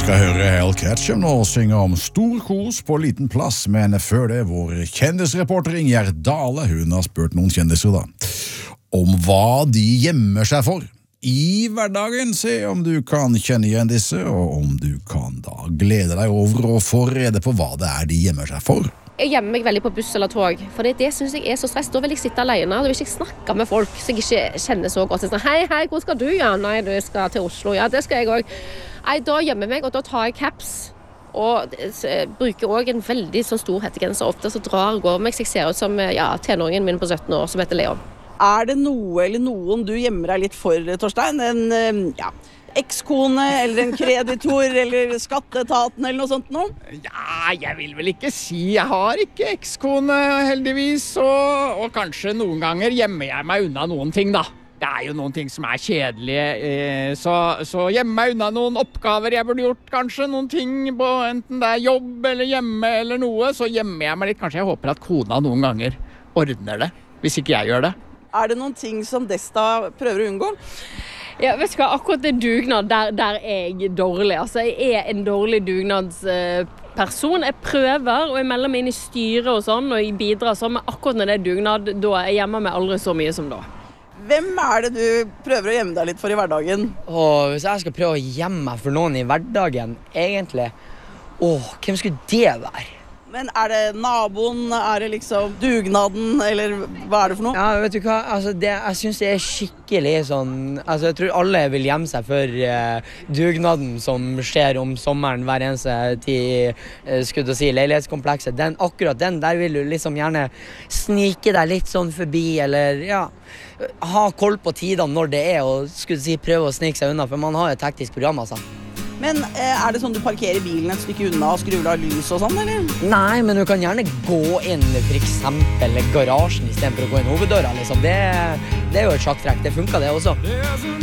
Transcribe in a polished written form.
skal høre Hell Ketchum nå synge om stor kos på liten plass, men før det vår kjendisreporter Ingjerd Dale, hun har spurt noen kjendiser da, om hva de gjemmer seg for i hverdagen. Se om du kan kjenne igjen disse, og om du kan da glede deg over og få rede på hva det er de gjemmer seg for. Jeg gjemmer meg veldig på buss eller tog, for det synes jeg er så stress. Da vil jeg sitte alene, da vil jeg ikke snakke med folk så jeg ikke kjenner så godt. Sånn, hei, hvor skal du? Ja, nei, du skal til Oslo. Ja, det skal jeg også. Nei, da gjemmer jeg meg, og da tar jeg caps. Og bruker også en veldig sånn stor hettegenser. Ofte så drar jeg over meg, så jeg ser ut som tenåringen min på 17 år som heter Leon. Er det noe eller noen du gjemmer deg litt for, Torstein? En ekskone, eller en kreditor, eller skatteetaten, eller noe sånt noe? Ja, jeg vil vel ikke si. Jeg har ikke ekskone, heldigvis, og kanskje noen ganger gjemmer jeg meg unna noen ting, da. Det er jo noen ting som er kjedelige, så gjemmer meg unna noen oppgaver jeg burde gjort, kanskje noen ting på enten det er jobb eller hjemme eller noe, så gjemmer jeg meg litt. Kanskje jeg håper at kona noen ganger ordner det, hvis ikke jeg gjør det. Er det noen ting som Desta prøver å unngå? Ja, vet du hva, akkurat det dugnad, der er jeg dårlig. Altså, jeg er en dårlig dugnadsperson. Jeg prøver, og jeg melder meg inn i styret og sånn, og jeg bidrar sånn, men akkurat når det er dugnad, da jeg gjemmer meg aldri så mye som da. Hvem er det du prøver å gjemme deg litt for i hverdagen? Hvis jeg skal prøve å gjemme meg for noen i hverdagen, egentlig, hvem skulle det være? Men er det naboen, er det liksom dugnaden, eller hva er det for noe? Ja, vet du hva, altså jeg synes det er skikkelig sånn, altså jeg tror alle vil gjemme seg for dugnaden som skjer om sommeren hver eneste tid, skulle jeg si, leilighetskomplekset. Akkurat den, der vil du liksom gjerne snike deg litt sånn forbi, eller ha koll på tidene når det er, og skulle jeg si, prøve å snike seg unna, for man har jo et teknisk program, altså. Men er det sånn du parkerer bilen et stykke unna og skrur av lys og sånn, eller? Nei, men du kan gjerne gå inn for eksempel garasjen i stedet for å gå inn hoveddøra, liksom. Det er jo et sjakktrekk, det funker det også.